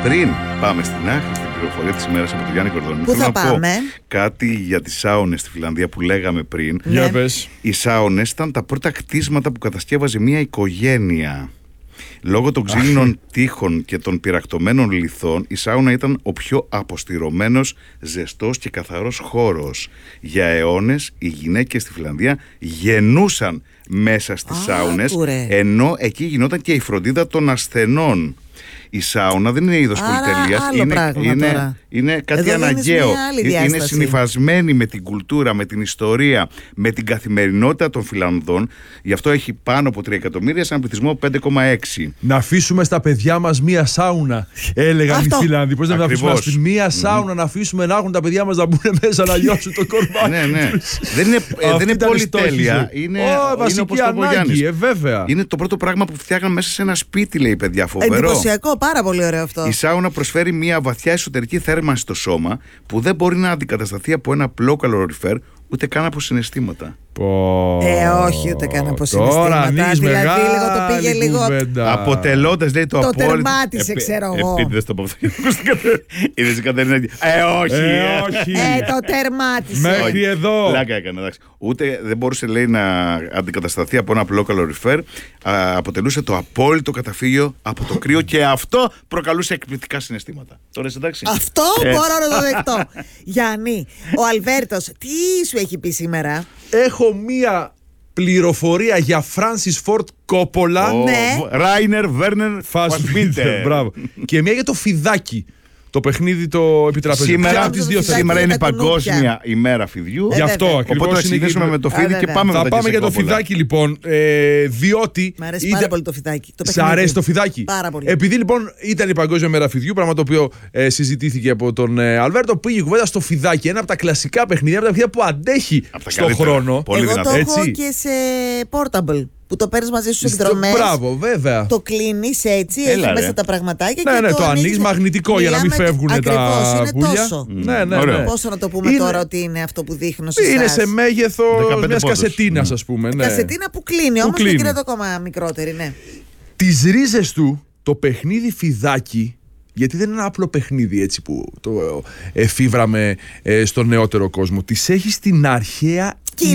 Πριν πάμε στην άχρηστη πληροφορία της ημέρας από τον Γιάννη Κορδόνη, πού θα πάμε? Κάτι για τις σάουνες στη Φιλανδία που λέγαμε πριν. Για πες. Οι σάουνες ήταν τα πρώτα κτίσματα που κατασκεύαζε μια οικογένεια. Λόγω των ξύλινων τείχων και των πυρακτωμένων λιθών, η σάουνα ήταν ο πιο αποστηρωμένος, ζεστός και καθαρός χώρος. Για αιώνες οι γυναίκες στη Φιλανδία γεννούσαν μέσα στις σάουνες, ενώ εκεί γινόταν και η φροντίδα των ασθενών. Η σάουνα δεν είναι είδος πολυτελείας, είναι κάτι αναγκαίο. Είναι συνυφασμένη με την κουλτούρα, με την ιστορία, με την καθημερινότητα των Φιλανδών. Γι' αυτό έχει πάνω από 3 εκατομμύρια σε έναν πληθυσμό 5,6. Να αφήσουμε στα παιδιά μας μία σάουνα, έλεγαν οι Φιλάνδοι. Πώς να αφήσουμε μία σάουνα, να αφήσουμε να έχουν τα παιδιά μας να μπουν μέσα να λιώσουν το κορμάκι. Ναι. Δεν είναι πολυτέλεια. Είναι βασική ανάγκη, βέβαια. Είναι το πρώτο πράγμα που φτιάχναν μέσα σε ένα σπίτι, λέει, παιδιά. Φοβερό. Εντυπωσιακό, πάρα πολύ ωραίο αυτό. Η σάουνα προσφέρει μια βαθιά εσωτερική θέρμανση στο σώμα που δεν μπορεί να αντικατασταθεί από ένα απλό καλοριφέρ, ούτε καν από συναισθήματα. Όχι, ούτε καν από συναισθήματα. Δηλαδή λίγο το πήγε λίγο. Αποτελώντας, λέει, το απόλυτο. Το τερμάτισε, ξέρω εγώ. Επίτηδες το πω αυτό. Είδες η Κατερίνα. Όχι. Το τερμάτισε. Μέχρι εδώ. Πλάκα έκανε, εντάξει. Ούτε δεν μπορούσε, λέει, να αντικατασταθεί από ένα απλό καλοριφέρ. Αποτελούσε το απόλυτο καταφύγιο από το κρύο και αυτό προκαλούσε εκπληκτικά συναισθήματα. Τώρα είσαι εντάξει? Αυτό μπορώ να το δεχτώ. Γιάννη, ο Αλβέρτος, τι σου έχει πει σήμερα? Έχω μία πληροφορία για Φράνσις Φόρντ Κόπολα. Ράινερ Βέρνερ Φασμπίντερ. Μπράβο. Και μία για το φιδάκι. Το παιχνίδι το επιτραπεζικό. Σήμερα είναι Παγκόσμια ημέρα φιδιού. Γι' αυτό ακριβώς. Οπότε θα ξεκινήσουμε με το φίδι και πάμε μετά. Θα πάμε για το φιδάκι, λοιπόν. Διότι. Μ' αρέσει πάρα πολύ το φιδάκι. Σ' αρέσει το φιδάκι? Πάρα πολύ. Επειδή λοιπόν ήταν η Παγκόσμια ημέρα φιδιού, πράγμα το οποίο συζητήθηκε από τον Αλβέρτο, πήγε η κουβέντα στο φιδάκι. Ένα από τα κλασικά παιχνίδια, από τα παιχνίδια που αντέχει στον χρόνο. Εγώ το έχω και σε portable, που το παίρνεις μαζί στους εκδρομές. Μπράβο, βέβαια. Το κλείνεις έτσι, έχει μέσα τα πραγματάκια και το ανοίγεις μαγνητικό για να μην φεύγουν τα πουλιά. Ναι. Πόσο να το πούμε τώρα ότι είναι αυτό που δείχνω σε εσάς? Είναι σε μέγεθος μιας κασετίνας, ας πούμε. Κασετίνα που κλείνει, όμως και γίνεται ακόμα μικρότερη, ναι. Τις ρίζες του, το παιχνίδι φιδάκι, γιατί δεν είναι ένα απλό παιχνίδι έτσι που το εφήβραμε στον νεότερο κόσμο, τις έχει στην αρχαία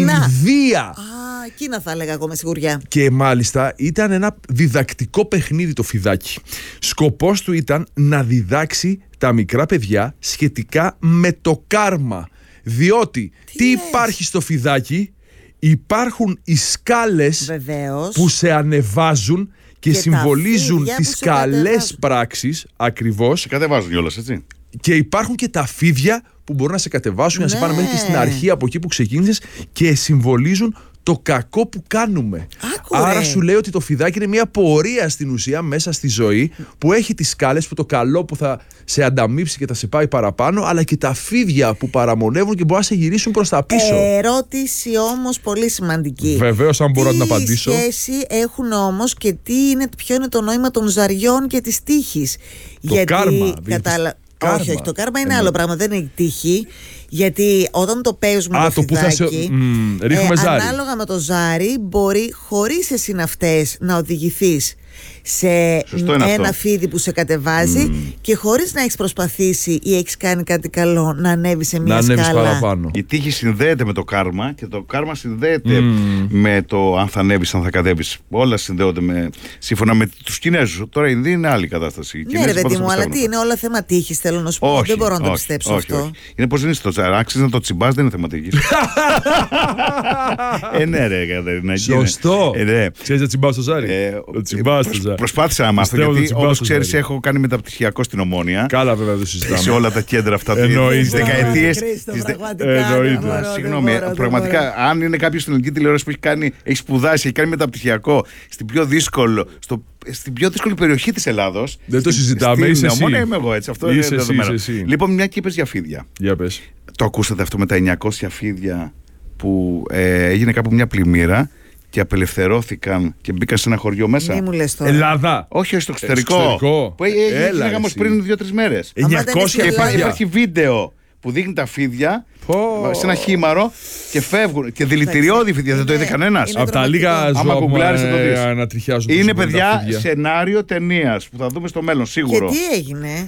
Ινδία. Κίνα θα έλεγα εγώ με σιγουριά. Και μάλιστα ήταν ένα διδακτικό παιχνίδι το φιδάκι. Σκοπός του ήταν να διδάξει τα μικρά παιδιά σχετικά με το κάρμα. Διότι τι υπάρχει στο φιδάκι? Υπάρχουν οι σκάλες που σε ανεβάζουν και συμβολίζουν τις καλές πράξεις. Ακριβώς. Σε κατεβάζουν κιόλας, έτσι. Και υπάρχουν και τα φίδια που μπορούν να σε κατεβάσουν, να σε πάνε μέχρι και στην αρχή από εκεί που ξεκίνησες και συμβολίζουν το κακό που κάνουμε. Άρα σου λέει ότι το φιδάκι είναι μια πορεία στην ουσία μέσα στη ζωή που έχει τις σκάλες που το καλό που θα σε ανταμείψει και θα σε πάει παραπάνω, αλλά και τα φίδια που παραμονεύουν και μπορούν να σε γυρίσουν προς τα πίσω. Ερώτηση όμως πολύ σημαντική. Βεβαίως, αν μπορώ να την απαντήσω. Τι σχέση έχουν όμως και ποιο είναι το νόημα των ζαριών και της τύχης? Το κάρμα. Όχι, το κάρμα είναι άλλο πράγμα, δεν είναι η τύχη. Γιατί όταν το παίζουμε το φιδάκι, ανάλογα με το ζάρι, μπορεί χωρίς εσύ να φταίς να οδηγηθείς σε ένα φίδι που σε κατεβάζει και χωρίς να έχεις προσπαθήσει ή έχεις κάνει κάτι καλό να ανέβεις σε μια σκάλα. Παραπάνω. Η τύχη συνδέεται με το κάρμα και το κάρμα συνδέεται με το αν θα ανέβεις, αν θα κατέβεις. Όλα συνδέονται σύμφωνα με τους Κινέζους. Τώρα η Ινδία είναι άλλη κατάσταση. Ναι, ρε παιδί μου, αλλά τι είναι, όλα θέμα τύχης, θέλω να σου πω. Δεν μπορώ να το πιστέψω αυτό. Όχι. Είναι πως δεν είσαι το τσάρι. Άξιζε να το τσιμπάς, δεν είναι θέμα τύχης. Ναι, ρε Κατερίνα. Σωστό. Ξέρεις να τσιμπάς το ζάρι? Προσπάθησα να μάθω, γιατί όπως ξέρεις έχω κάνει μεταπτυχιακό στην Ομόνια. Καλά, βέβαια, το συζητάμε. Σε όλα τα κέντρα αυτά τις δεκαετίες. Συγγνώμη, πραγματικά, αν είναι κάποιος στην ελληνική τηλεόραση που έχει σπουδάσει, έχει κάνει μεταπτυχιακό στην πιο δύσκολη περιοχή της Ελλάδος. Δεν το συζητάμε, είσαι εσύ. Ομόνια είμαι εγώ, έτσι. Αυτό είναι δεδομένο. Λοιπόν, μια και είπες για φίδια. Για πες. Το ακούσατε αυτό με τα 900 φίδια που έγινε κάπου μια πλημμύρα και απελευθερώθηκαν και μπήκαν σε ένα χωριό μέσα? Μη μου λες τώρα. Ελλάδα. Όχι, στο εξωτερικό. Που έγινε γάμος πριν 2-3 μέρες. 900 υπάρχει βίντεο που δείχνει τα φίδια σε ένα χήμαρο και φεύγουν. Και δηλητηριώδη φίδια, δεν το είδε κανένας. Από τα λίγα ζώα που ανατριχιάζουν. Είναι, παιδιά, σενάριο ταινίας που θα δούμε στο μέλλον, σίγουρο. Και τι έγινε?